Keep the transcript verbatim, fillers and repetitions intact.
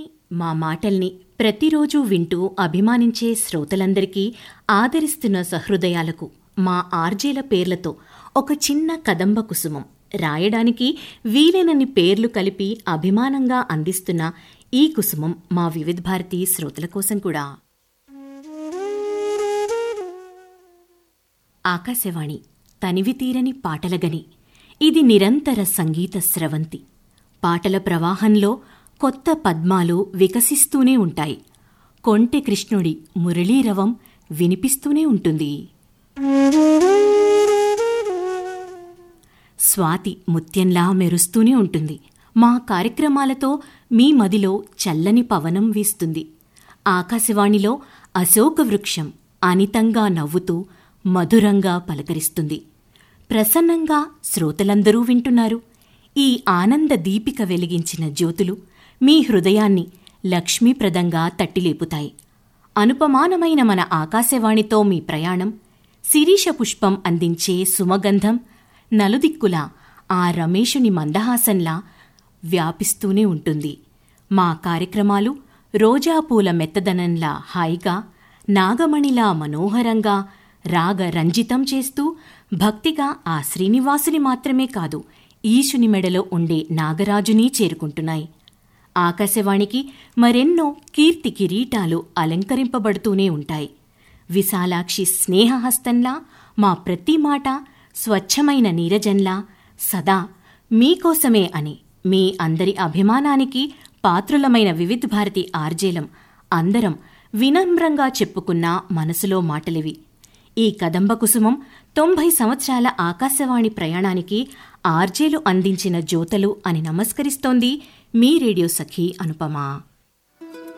మా మాటల్ని ప్రతిరోజూ వింటూ అభిమానించే శ్రోతలందరికీ, ఆదరిస్తున్న సహృదయాలకు మా ఆర్జేల పేర్లతో ఒక చిన్న కదంబ కుసుమం రాయడానికి వీలైనన్ని పేర్లు కలిపి అభిమానంగా అందిస్తున్న ఈ కుసుమం మా వివిధ భారతి శ్రోతల కోసం కూడా. ఆకాశవాణి తనివితీరని పాటలగని, ఇది నిరంతర సంగీత స్రవంతి. పాటల ప్రవాహంలో కొత్త పద్మాలు వికసిస్తూనే ఉంటాయి. కొంటె కృష్ణుడి మురళీరవం వినిపిస్తూనే ఉంటుంది. స్వాతి ముత్యంలా మెరుస్తూనే ఉంటుంది. మా కార్యక్రమాలతో మీ మదిలో చల్లని పవనం వీస్తుంది. ఆకాశవాణిలో అశోక వృక్షం అనితంగా నవ్వుతూ మధురంగా పలకరిస్తుంది. ప్రసన్నంగా శ్రోతలందరూ వింటున్నారు. ఈ ఆనంద దీపిక వెలిగించిన జ్యోతులు మీ హృదయాన్ని లక్ష్మీప్రదంగా తట్టిలేపుతాయి. అనుపమానమైన మన ఆకాశవాణితో మీ ప్రయాణం శిరీష పుష్పం అందించే సుమగంధం నలుదిక్కులా ఆ రమేషుని మందహాసంలా వ్యాపిస్తూనే ఉంటుంది. మా కార్యక్రమాలు రోజాపూల మెత్తదనంలా హాయిగా, నాగమణిలా మనోహరంగా, రాగ రంజితం చేస్తూ భక్తిగా ఆ శ్రీనివాసుని మాత్రమే కాదు, ఈశుని మెడలో ఉండే నాగరాజునీ చేరుకుంటున్నాయి. ఆకాశవాణికి మరెన్నో కీర్తి కిరీటాలు అలంకరింపబడుతూనే ఉంటాయి. విశాలాక్షి స్నేహహస్తంలా మా ప్రతి మాట స్వచ్ఛమైన నీరజంలా సదా మీకోసమే అని మీ అందరి అభిమానానికి పాత్రులమైన వివిధ భారతి ఆర్జేలం అందరం వినమ్రంగా చెప్పుకున్న మనసులో మాటలివి. ఈ కదంబ కుసుమం తొంభై సంవత్సరాల ఆకాశవాణి ప్రయాణానికి ఆర్జేలు అందించిన జ్యోతలు అని నమస్కరిస్తోంది మీ రేడియో సఖి అనుపమ.